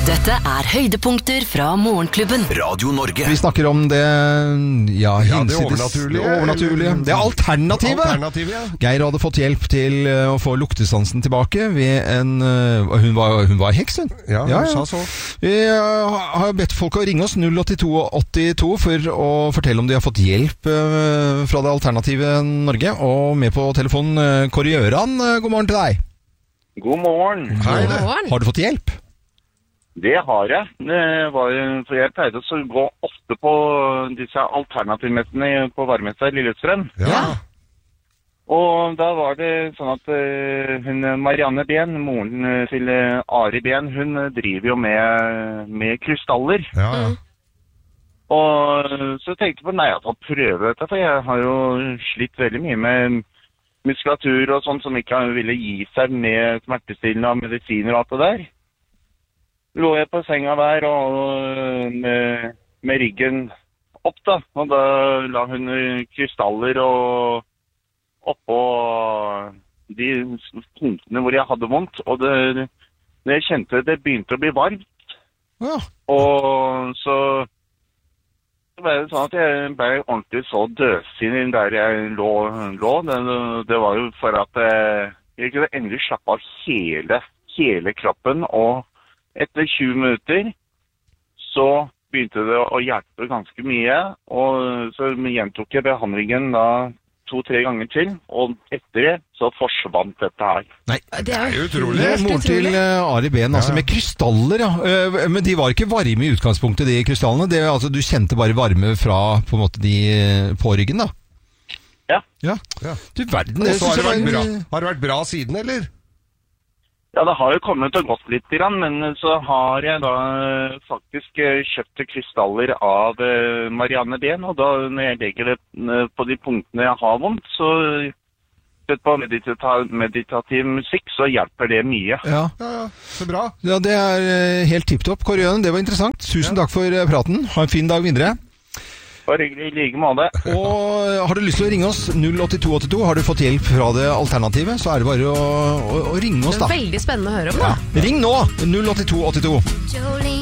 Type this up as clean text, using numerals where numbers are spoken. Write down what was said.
Dette høydepunkter fra Morgenklubben. Radio Norge. Vi snakker om det, det overnaturlige. Det alternativet. Ja. Geir hadde fått hjelp til å få luktesansen tilbake ved hun var heks, hun. Ja, hun sa så. Vi har bedt folk å ringe oss 08282 for å fortelle om de har fått hjelp fra det alternative Norge. Og med på telefonen Kåre Gjøran, god morgen til deg. God morgen. Hei, har du fått hjelp? Det har jeg. For jeg pleide å gå ofte på disse alternativmessene på Varmestad i Lillestrøm. Ja. Og da var det sånn at hun Marianne Ben, moren til Ari Ben, hun driver jo med krystaller. Ja. Og så tenkte jeg på, jeg får prøve dette, for jeg har jo slitt veldig mye med muskulatur og sånt som ikke ville gi seg med smertestillende og medisiner og alt det der. Lå jeg på senga der og med ryggen opp da, og da la hun krystaller og oppå de punktene hvor jeg hadde vondt, og jeg kjente det begynte å bli varmt. Ja. Og så ble det sånn at jeg ble ordentlig så dødsinnig der jeg lå. Det var jo for at jeg kunne endelig slappe av hele kroppen, og etter 20 minutter så begynte det å hjelpe ganske mye, og så gjentok jeg behandlingen da 2-3 ganger til, og etter det så forsvant dette her. Nei, det jo utrolig. Det moren til Ari Ben, altså med krystaller, ja. Men de var ikke varme i utgangspunktet, de krystallene. Altså, du kjente bare varme fra på en måte de på ryggen, da? Ja. Du verden, og så har det vært bra siden, eller? Ja, det har jo kommet og gått litt, men så har jeg da faktisk kjøpt krystaller av Marianne Ben, og da når jeg legger det på de punktene jeg har vondt, så på meditativ musikk, så hjelper det mye. Ja, så bra. Ja, det helt tipptopp, Kåre Gjøran, det var interessant. Tusen takk for praten. Ha en fin dag videre. Bare hyggelig, i like måte. Og har du lyst til å ringe oss 08282, har du fått hjelp fra det alternativet, så det bare å ringe oss da. Det veldig spennende å høre om da. Ja. Ring nå 08282.